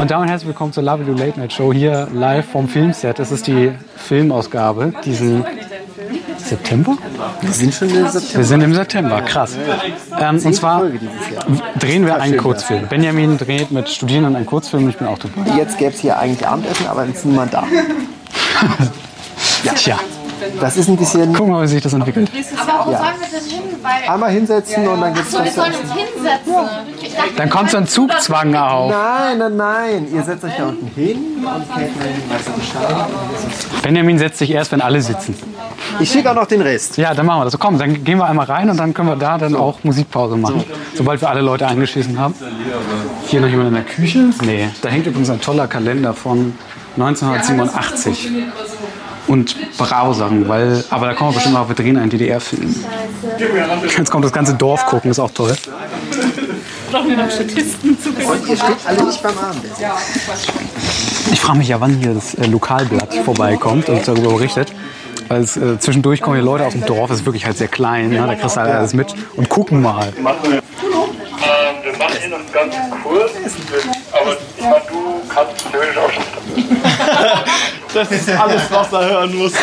Und damit herzlich willkommen zur Love You Late Night Show hier live vom Filmset. Das ist die Filmausgabe diesen September? Wir sind schon im September. Wir sind im September, krass. Und zwar drehen wir einen Kurzfilm. Benjamin dreht mit Studierenden einen Kurzfilm und ich bin auch dabei. Jetzt gäbe es hier eigentlich Abendessen, aber ist niemand da. Ja. Tja. Das ist ein bisschen... Gucken wir mal, wie sich das entwickelt. Aber wo sollen wir denn hin? Weil Einmal hinsetzen und dann gibt's was wir zu sollen essen. uns hinsetzen. Ich dachte, Dann kommt so ein Zugzwang auf. Nein. Ihr setzt euch da unten hin und kennt den Stein. Benjamin setzt sich erst, wenn alle sitzen. Ich schicke auch noch den Rest. Ja, dann machen wir das. So, komm, dann gehen wir einmal rein und dann können wir da dann auch Musikpause machen. Sobald wir alle Leute eingeschissen haben. Hier noch jemand in der Küche? Nee, da hängt übrigens ein toller Kalender von 1987. Und Bravo-Sachen, aber da kommen wir bestimmt auch, wir drehen einen DDR-Film. Jetzt kommt das ganze Dorf gucken, ist auch toll. Brauchen wir noch Statisten zu finden. Und ihr steht alle nicht beim Abendessen. Ich frage mich ja, wann hier das Lokalblatt vorbeikommt und darüber berichtet. Weil zwischendurch kommen hier Leute aus dem Dorf, das ist wirklich halt sehr klein, ne? Da kriegst du halt alles mit und gucken mal. Wir machen ihn uns ganz kurz, aber ich meine, du kannst theoretisch auch schon. Das ist alles, was er hören musste.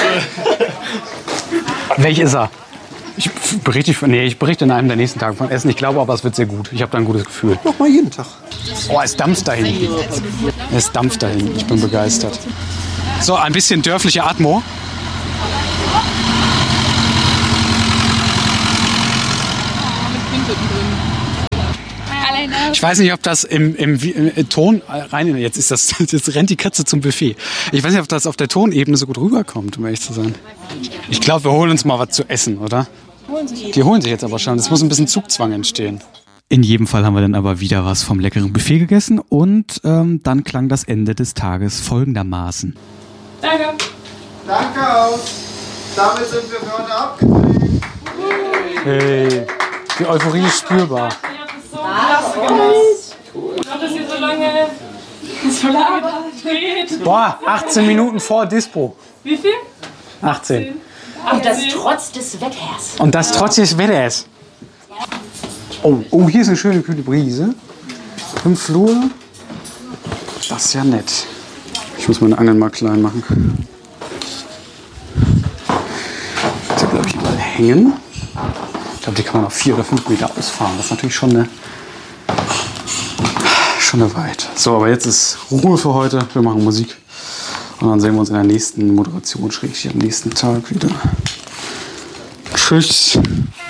Welch ist er? Ich berichte in einem der nächsten Tage von Essen. Ich glaube aber, es wird sehr gut. Ich habe da ein gutes Gefühl. Mach mal jeden Tag. Oh, es dampft dahin. Es dampft dahin. Ich bin begeistert. So, ein bisschen dörfliche Atmo. Ich weiß nicht, ob das im Ton rein. Jetzt rennt die Katze zum Buffet. Ich weiß nicht, ob das auf der Tonebene so gut rüberkommt, um ehrlich zu sein. Ich glaube, wir holen uns mal was zu essen, oder? Die holen sich jetzt aber schon. Es muss ein bisschen Zugzwang entstehen. In jedem Fall haben wir dann aber wieder was vom leckeren Buffet gegessen und dann klang das Ende des Tages folgendermaßen. Danke. Danke aus. Damit sind wir für heute abgedreht. Hey, die Euphorie ist spürbar. Klasse gemacht. Dass ihr so lange dreht. Boah, 18 Minuten vor Dispo. Wie viel? 18. und das trotz des Wetters. Und das trotz des Wetters. Oh, hier ist eine schöne kühle Brise. Im Flur. Das ist ja nett. Ich muss meine Angeln mal klein machen. Die glaube ich überall hängen. Ich glaube, die kann man auf 4 oder 5 Meter ausfahren. Das ist natürlich schon eine Weite. So, aber jetzt ist Ruhe für heute. Wir machen Musik. Und dann sehen wir uns in der nächsten Moderation, schräg am nächsten Tag wieder. Tschüss.